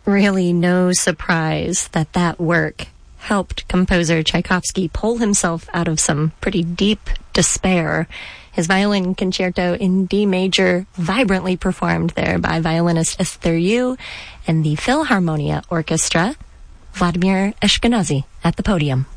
Really no surprise that work helped composer Tchaikovsky pull himself out of some pretty deep despair. His violin concerto in D major, vibrantly performed there by violinist Esther Yu and the Philharmonia Orchestra, Vladimir Ashkenazy at the podium.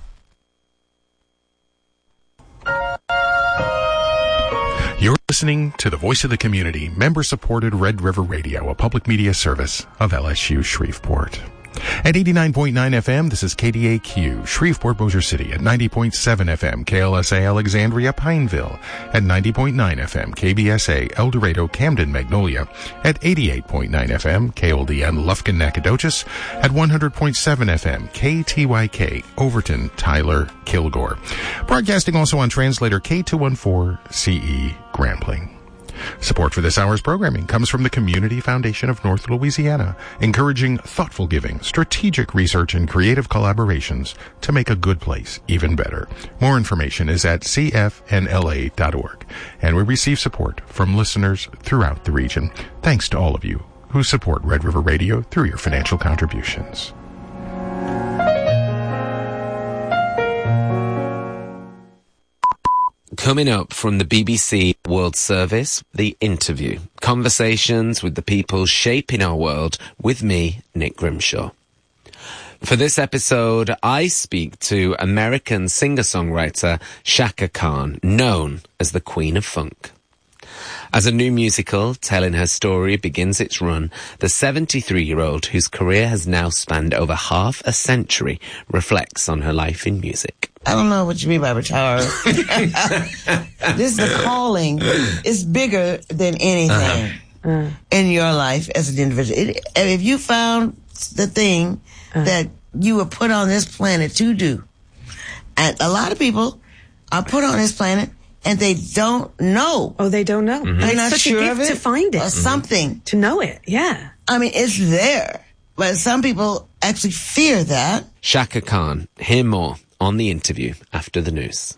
You're listening to the Voice of the Community, member-supported Red River Radio, a public media service of LSU Shreveport. At 89.9 FM, this is KDAQ, Shreveport, Bossier City. At 90.7 FM, KLSA Alexandria, Pineville. At 90.9 FM, KBSA El Dorado, Camden, Magnolia. At 88.9 FM, KLDN Lufkin, Nacogdoches. At 100.7 FM, KTYK Overton, Tyler, Kilgore. Broadcasting also on translator K214CE Grambling. Support for this hour's programming comes from the Community Foundation of North Louisiana, encouraging thoughtful giving, strategic research, and creative collaborations to make a good place even better. More information is at cfnla.org, and we receive support from listeners throughout the region. Thanks to all of you who support Red River Radio through your financial contributions. Coming up from the BBC World Service, The Interview. Conversations with the people shaping our world with me, Nick Grimshaw. For this episode, I speak to American singer-songwriter Chaka Khan, known as the Queen of Funk. As a new musical telling her story begins its run, the 73-year-old, whose career has now spanned over half a century, reflects on her life in music. I don't know what you mean by retired. This is a calling. It's bigger than anything in your life as an individual. If you found the thing that you were put on this planet to do, and a lot of people are put on this planet and they don't know. Oh, they don't know. They're not such sure a gift of it to find it. or something. To know it, yeah. I mean, it's there. But some people actually fear that. Chaka Khan. Hear more on The Interview after the news.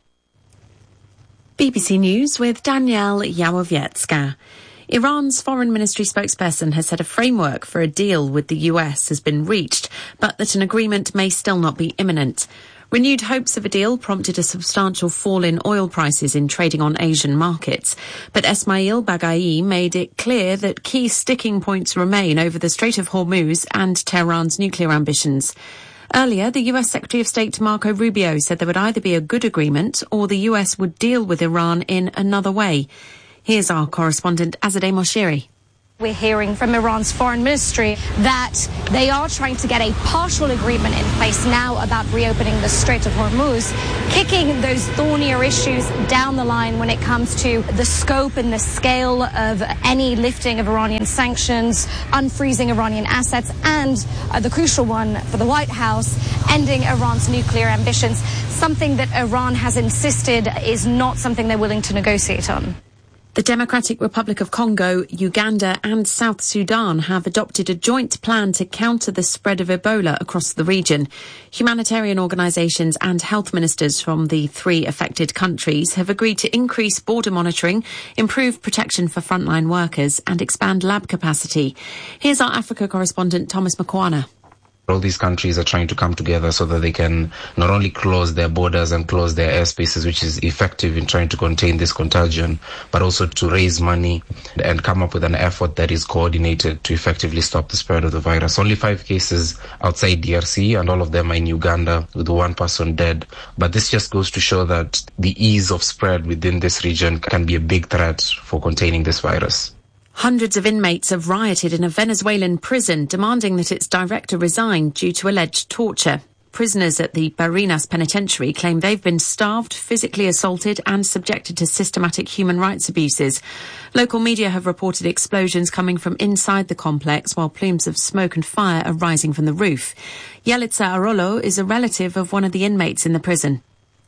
BBC News with Danielle Yawowiecka. Iran's foreign ministry spokesperson has said a framework for a deal with the US has been reached, but that an agreement may still not be imminent. Renewed hopes of a deal prompted a substantial fall in oil prices in trading on Asian markets. But Esmail Baghai made it clear that key sticking points remain over the Strait of Hormuz and Tehran's nuclear ambitions. Earlier, the US Secretary of State Marco Rubio said there would either be a good agreement or the US would deal with Iran in another way. Here's our correspondent Azadeh Moshiri. We're hearing from Iran's foreign ministry that they are trying to get a partial agreement in place now about reopening the Strait of Hormuz, kicking those thornier issues down the line when it comes to the scope and the scale of any lifting of Iranian sanctions, unfreezing Iranian assets, and the crucial one for the White House, ending Iran's nuclear ambitions, something that Iran has insisted is not something they're willing to negotiate on. The Democratic Republic of Congo, Uganda and South Sudan have adopted a joint plan to counter the spread of Ebola across the region. Humanitarian organisations and health ministers from the three affected countries have agreed to increase border monitoring, improve protection for frontline workers and expand lab capacity. Here's our Africa correspondent Thomas Makwana. All these countries are trying to come together so that they can not only close their borders and close their airspaces, which is effective in trying to contain this contagion, but also to raise money and come up with an effort that is coordinated to effectively stop the spread of the virus. Only 5 cases outside DRC, and all of them are in Uganda, with 1 person dead. But this just goes to show that the ease of spread within this region can be a big threat for containing this virus. Hundreds of inmates have rioted in a Venezuelan prison demanding that its director resign due to alleged torture. Prisoners at the Barinas Penitentiary claim they've been starved, physically assaulted and subjected to systematic human rights abuses. Local media have reported explosions coming from inside the complex while plumes of smoke and fire are rising from the roof. Yelitza Arolo is a relative of one of the inmates in the prison.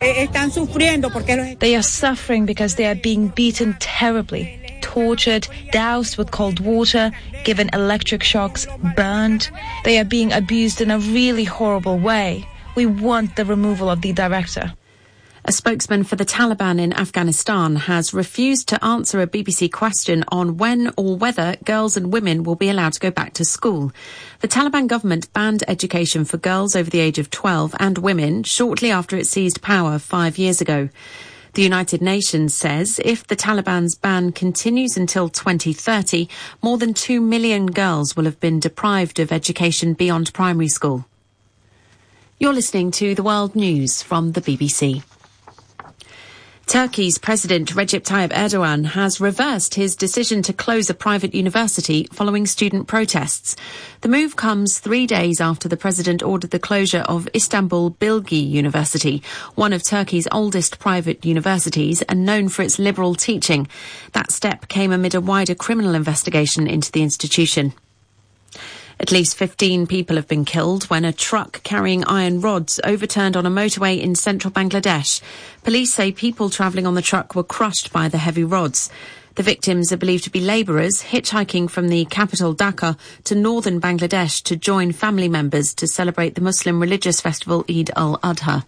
They are suffering because they are being beaten terribly, tortured, doused with cold water, given electric shocks, burned. They are being abused in a really horrible way. We want the removal of the director. A spokesman for the Taliban in Afghanistan has refused to answer a BBC question on when or whether girls and women will be allowed to go back to school. The Taliban government banned education for girls over the age of 12 and women shortly after it seized power 5 years ago. The United Nations says if the Taliban's ban continues until 2030, more than 2 million girls will have been deprived of education beyond primary school. You're listening to the World News from the BBC. Turkey's President Recep Tayyip Erdogan has reversed his decision to close a private university following student protests. The move comes 3 days after the president ordered the closure of Istanbul Bilgi University, one of Turkey's oldest private universities and known for its liberal teaching. That step came amid a wider criminal investigation into the institution. At least 15 people have been killed when a truck carrying iron rods overturned on a motorway in central Bangladesh. Police say people travelling on the truck were crushed by the heavy rods. The victims are believed to be labourers hitchhiking from the capital Dhaka to northern Bangladesh to join family members to celebrate the Muslim religious festival Eid al-Adha.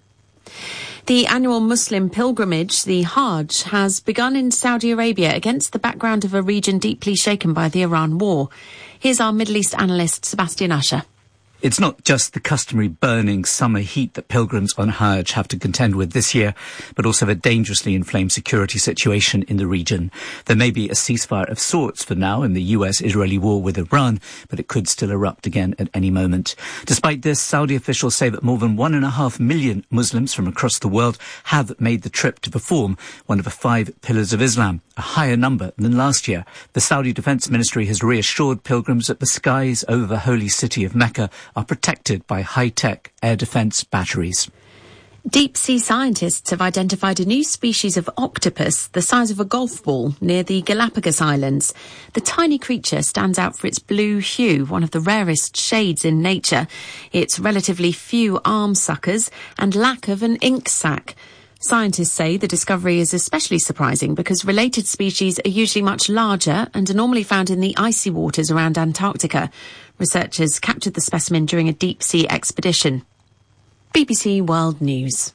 The annual Muslim pilgrimage, the Hajj, has begun in Saudi Arabia against the background of a region deeply shaken by the Iran war. Here's our Middle East analyst, Sebastian Usher. It's not just the customary burning summer heat that pilgrims on Hajj have to contend with this year, but also a dangerously inflamed security situation in the region. There may be a ceasefire of sorts for now in the US-Israeli war with Iran, but it could still erupt again at any moment. Despite this, Saudi officials say that more than 1.5 million Muslims from across the world have made the trip to perform one of the 5 pillars of Islam, a higher number than last year. The Saudi Defense Ministry has reassured pilgrims that the skies over the holy city of Mecca are protected by high-tech air defence batteries. Deep-sea scientists have identified a new species of octopus the size of a golf ball near the Galapagos Islands. The tiny creature stands out for its blue hue, one of the rarest shades in nature, its relatively few arm suckers and lack of an ink sac. Scientists say the discovery is especially surprising because related species are usually much larger and are normally found in the icy waters around Antarctica. Researchers captured the specimen during a deep-sea expedition. BBC World News.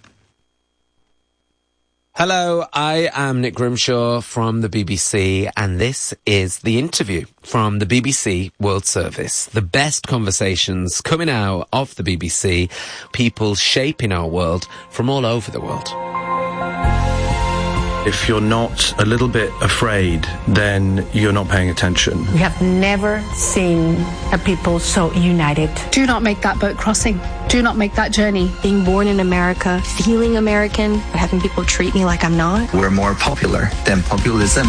Hello, I am Nick Grimshaw from the BBC, and this is The Interview from the BBC World Service. The best conversations coming out of the BBC, people shaping our world from all over the world. If you're not a little bit afraid, then you're not paying attention. We have never seen a people so united. Do not make that boat crossing. Do not make that journey. Being born in America, feeling American, but having people treat me like I'm not. We're more popular than populism.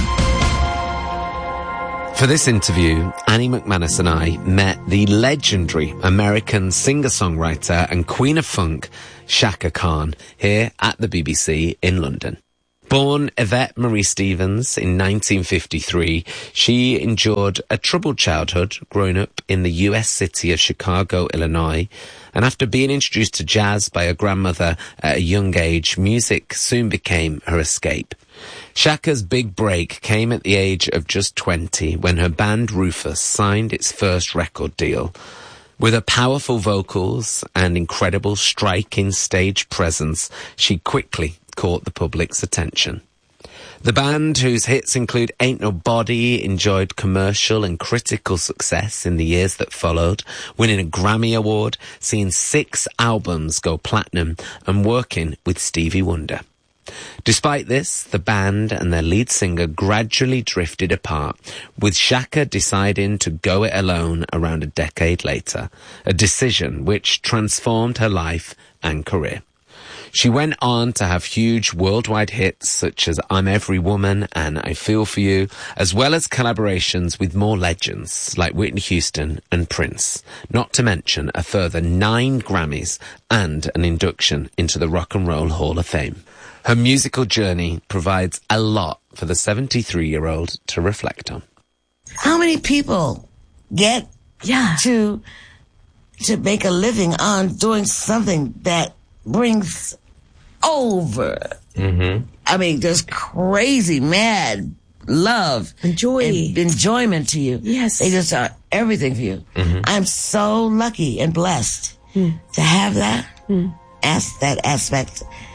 For this interview, Annie McManus and I met the legendary American singer-songwriter and queen of funk, Chaka Khan, here at the BBC in London. Born Yvette Marie Stevens in 1953, she endured a troubled childhood growing up in the US city of Chicago, Illinois. And after being introduced to jazz by her grandmother at a young age, music soon became her escape. Chaka's big break came at the age of just 20 when her band Rufus signed its first record deal. With her powerful vocals and incredible striking stage presence, she quickly caught the public's attention. The band, whose hits include Ain't Nobody, enjoyed commercial and critical success in the years that followed, winning a Grammy Award, seeing 6 albums go platinum, and working with Stevie Wonder. Despite this, the band and their lead singer gradually drifted apart, with Chaka deciding to go it alone around a decade later, a decision which transformed her life and career. She went on to have huge worldwide hits such as I'm Every Woman and I Feel For You, as well as collaborations with more legends like Whitney Houston and Prince, not to mention a further 9 Grammys and an induction into the Rock and Roll Hall of Fame. Her musical journey provides a lot for the 73-year-old to reflect on. How many people get to make a living on doing something that brings over, I mean, just crazy, mad love and joy and enjoyment to you. Yes. They just are everything for you. I'm so lucky and blessed to have that, that aspect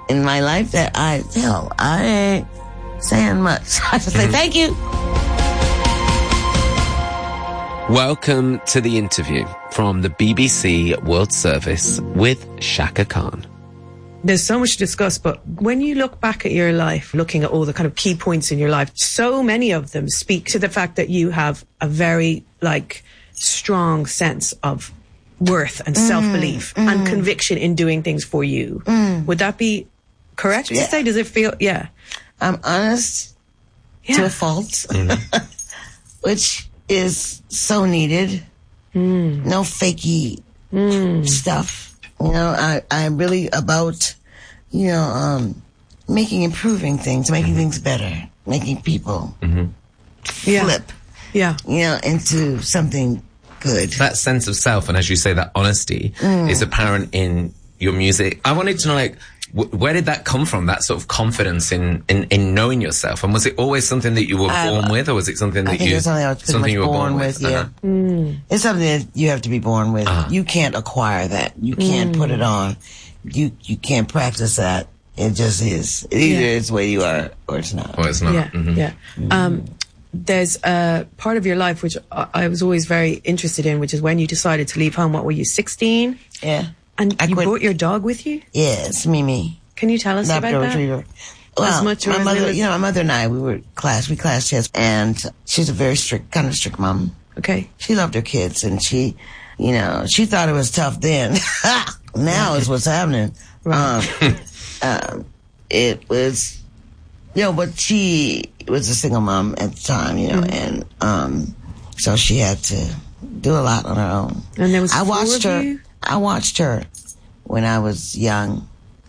in my life that I ain't saying much. I just say thank you. Welcome to the interview from the BBC World Service with Chaka Khan. There's so much to discuss, but when you look back at your life, looking at all the kind of key points in your life, so many of them speak to the fact that you have a very, strong sense of worth and self-belief and conviction in doing things for you. Would that be correct to say? Does it feel, I'm honest to a fault, which is so needed. No fakey stuff. I'm really about, improving things, making things better, making people flip, into something good. That sense of self, and as you say, that honesty is apparent in your music. I wanted to know, where did that come from, that sort of confidence in knowing yourself? And was it always something that you were born with, or was it something that it's something I was pretty much born with? It's something that you have to be born with. You can't acquire that. You can't put it on. You can't practice that. It just is. Either it's the way you are, or it's not. Or it's not. There's a part of your life which I was always very interested in, which is when you decided to leave home. What were you, 16? Yeah. And you brought your dog with you? Yes, Mimi. Can you tell us about that? Retriever. Well, as much my mother, my mother and I, we class chess, and she's a very strict mom. Okay. She loved her kids, and she thought it was tough then. Now is what's happening. Right. It was, but she was a single mom at the time, and so she had to do a lot on her own. And there was I watched her when I was young.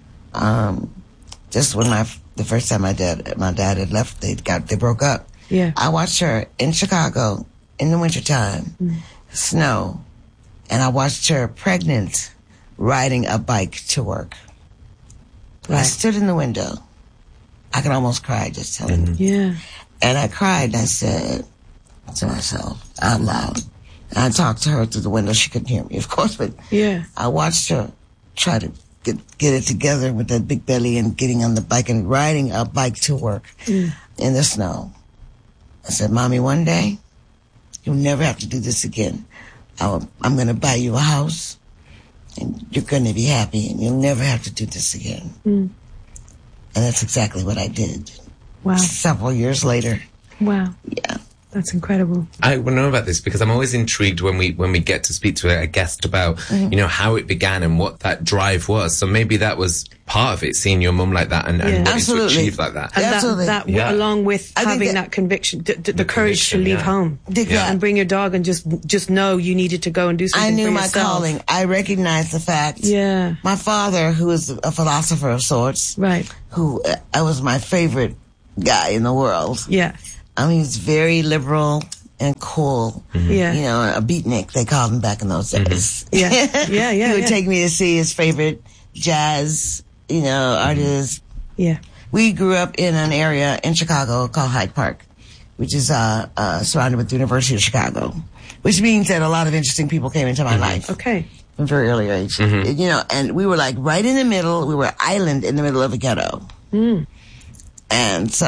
Just when the first time my dad had left, they broke up. Yeah. I watched her in Chicago in the wintertime, snow, and I watched her pregnant riding a bike to work. Right. I stood in the window. I could almost cry just telling you. Yeah. And I cried and I said to myself out loud. And I talked to her through the window. She couldn't hear me, of course, but I watched her try to get it together with that big belly and getting on the bike and riding a bike to work in the snow. I said, Mommy, one day you'll never have to do this again. I'm going to buy you a house and you're going to be happy and you'll never have to do this again. And that's exactly what I did. Wow. Several years later. Wow. Yeah. That's incredible. I want to know about this because I'm always intrigued when we get to speak to a guest about, how it began and what that drive was. So maybe that was part of it, seeing your mum like that and wanting to achieve like that. And Absolutely. that along with having that conviction, the courage to leave home and bring your dog and just know you needed to go and do something I knew for my yourself. calling. I recognized the fact. Yeah. My father, who is a philosopher of sorts. Right. Who was my favorite guy in the world. Yeah. He's very liberal and cool. Yeah. A beatnik, they called him back in those days. Yeah. He would take me to see his favorite jazz, artists. Yeah. We grew up in an area in Chicago called Hyde Park, which is surrounded with the University of Chicago, which means that a lot of interesting people came into my life. Okay. From a very early age. And we were right in the middle. We were an island in the middle of a ghetto. And so